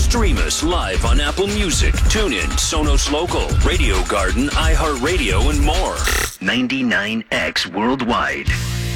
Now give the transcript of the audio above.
Stream us live on Apple Music, TuneIn, Sonos Local, Radio Garden, iHeartRadio, and more. 99X Worldwide.